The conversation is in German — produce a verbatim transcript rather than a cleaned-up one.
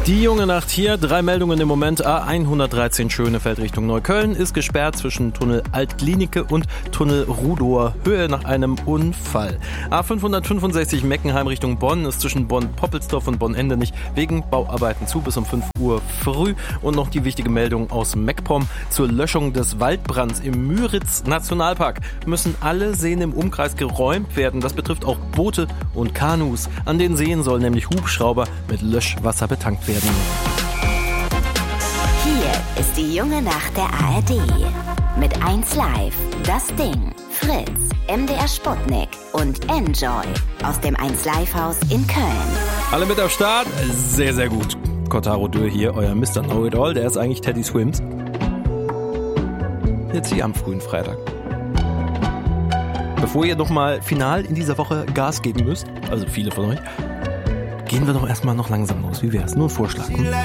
Die junge Nacht hier, drei Meldungen im Moment. A hundertdreizehn Schönefeld Richtung Neukölln ist gesperrt zwischen Tunnel Altklinike und Tunnel Rudower Höhe nach einem Unfall. A fünfhundertfünfundsechzig Meckenheim Richtung Bonn ist zwischen Bonn-Poppelsdorf und Bonn-Endenich wegen Bauarbeiten zu bis um fünf Uhr früh. Und noch die wichtige Meldung aus MacPom zur Löschung des Waldbrands im Müritz-Nationalpark. Müssen alle Seen im Umkreis geräumt werden. Das betrifft auch Boote und Kanus. An den Seen sollen nämlich Hubschrauber mit Löschwasser betankt werden. Hier ist die junge Nacht der A R D. Mit eins Live, Das Ding, Fritz, M D R Sputnik und Enjoy aus dem eins Live Haus in Köln. Alle mit am Start? Sehr, sehr gut. Kotaro Dürr hier, euer Mister Know-It-All. Der ist eigentlich Teddy Swims. Jetzt hier am frühen Freitag. Bevor ihr nochmal final in dieser Woche Gas geben müsst, also viele von euch, gehen wir doch erstmal noch langsam los. Wie wär's? Nur ein Vorschlag. Hm?